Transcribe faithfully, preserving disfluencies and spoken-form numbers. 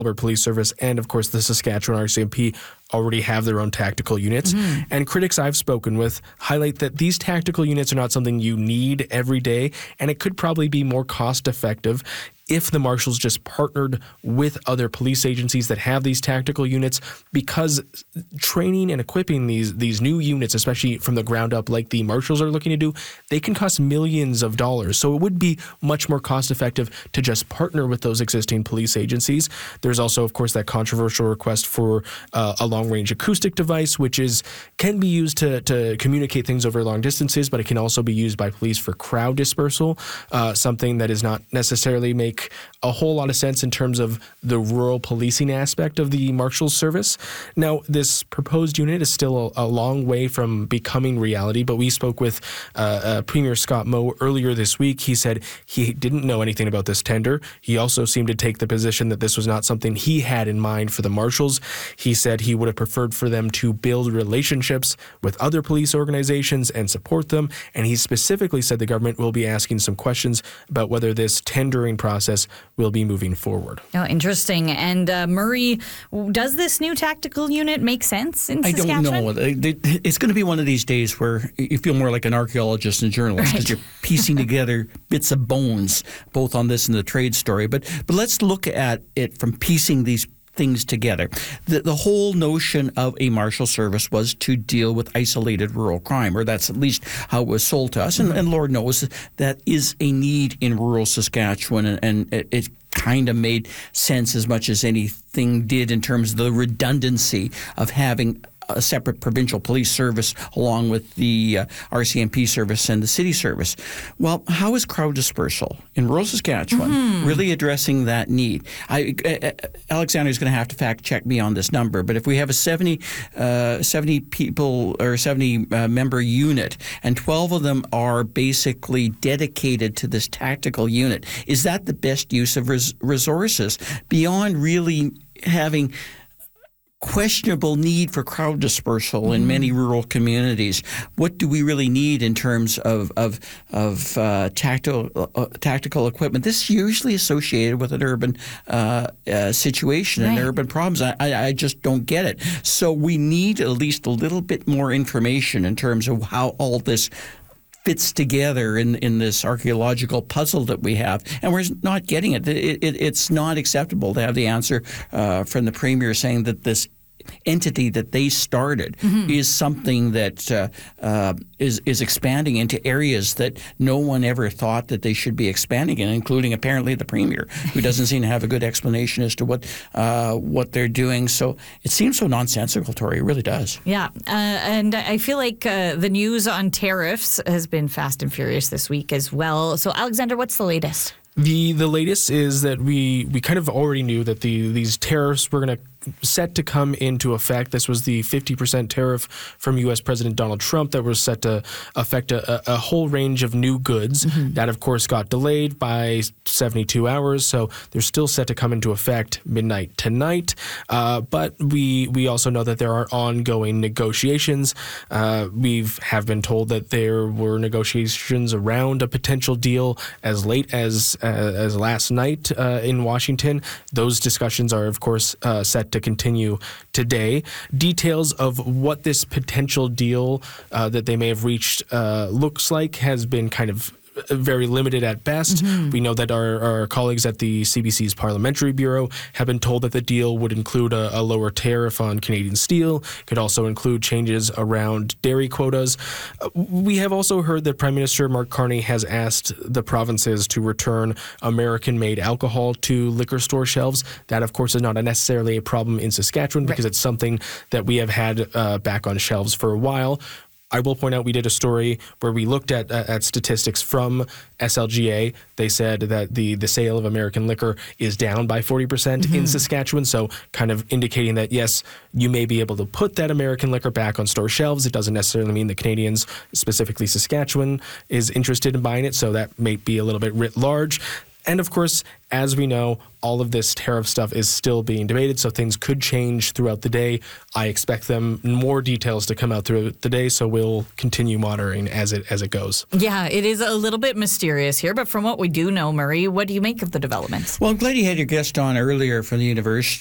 Police Service and, of course, the Saskatchewan R C M P already have their own tactical units. Mm-hmm. And critics I've spoken with highlight that these tactical units are not something you need every day, and it could probably be more cost effective if the marshals just partnered with other police agencies that have these tactical units, because training and equipping these these new units, especially from the ground up like the marshals are looking to do, they can cost millions of dollars. So it would be much more cost effective to just partner with those existing police agencies. There's also, of course, that controversial request for uh, a long-range acoustic device, which is can be used to, to communicate things over long distances, but it can also be used by police for crowd dispersal, uh, something that is not necessarily make a whole lot of sense in terms of the rural policing aspect of the Marshals Service. Now, this proposed unit is still a, a long way from becoming reality, but we spoke with uh, uh, Premier Scott Moe earlier this week. He said he didn't know anything about this tender. He also seemed to take the position that this was not something he had in mind for the Marshals. He said he would have preferred for them to build relationships with other police organizations and support them, and he specifically said the government will be asking some questions about whether this tendering process will be moving forward. Oh, interesting. And uh, Murray, does this new tactical unit make sense in I Saskatchewan? don't know. It's going to be one of these days where you feel more like an archaeologist and journalist because right. you're piecing together bits of bones, both on this and the trade story. But but let's look at it from piecing these things together. The, the whole notion of a marshal service was to deal with isolated rural crime, or that's at least how it was sold to us. And, and Lord knows that is a need in rural Saskatchewan, and, and it, it kind of made sense as much as anything did in terms of the redundancy of having a separate provincial police service along with the uh, R C M P service and the city service. Well, how is crowd dispersal in rural Saskatchewan mm-hmm. really addressing that need? I, uh, Alexander is going to have to fact check me on this number, but if we have a seventy, uh, seventy people or seventy uh, member unit and twelve of them are basically dedicated to this tactical unit, is that the best use of res- resources beyond really having questionable need for crowd dispersal mm-hmm. in many rural communities? What do we really need in terms of of of uh, tactical uh, tactical equipment? This is usually associated with an urban uh, uh, situation right. and urban problems. I, I, I just don't get it. So we need at least a little bit more information in terms of how all this fits together in, in this archaeological puzzle that we have, and we're not getting it. It, it it's not acceptable to have the answer uh, from the Premier saying that this entity that they started mm-hmm. is something that uh, uh, is is expanding into areas that no one ever thought that they should be expanding in, including apparently the Premier, who doesn't seem to have a good explanation as to what uh, what they're doing. So it seems so nonsensical, Tori. It really does. Yeah, uh, and I feel like uh, the news on tariffs has been fast and furious this week as well. So, Alexander, what's the latest? The the latest is that we, we kind of already knew that the these tariffs were going to set to come into effect. This was the fifty percent tariff from U S President Donald Trump that was set to affect a, a whole range of new goods. Mm-hmm. That, of course, got delayed by seventy-two hours, so they're still set to come into effect midnight tonight. Uh, but we we also know that there are ongoing negotiations. Uh, we have been told that there were negotiations around a potential deal as late as uh, as last night uh, in Washington. Those discussions are, of course, uh, set to continue today. Details of what this potential deal uh, that they may have reached uh, looks like has been kind of very limited at best. Mm-hmm. We know that our, our colleagues at the C B C's Parliamentary Bureau have been told that the deal would include a, a lower tariff on Canadian steel, could also include changes around dairy quotas. Uh, we have also heard that Prime Minister Mark Carney has asked the provinces to return American-made alcohol to liquor store shelves. That, of course, is not a necessarily a problem in Saskatchewan because right. it's something that we have had uh, back on shelves for a while. I will point out we did a story where we looked at uh, at statistics from S L G A. They said that the, the sale of American liquor is down by forty percent mm-hmm. in Saskatchewan, so kind of indicating that, yes, you may be able to put that American liquor back on store shelves. It doesn't necessarily mean that Canadians, specifically Saskatchewan, is interested in buying it, so that may be a little bit writ large. And of course, as we know, all of this tariff stuff is still being debated, so things could change throughout the day. I expect them more details to come out throughout the day, so we'll continue monitoring as it as it goes. Yeah, it is a little bit mysterious here, but from what we do know, Murray, what do you make of the developments? Well, I'm glad you had your guest on earlier from the univers-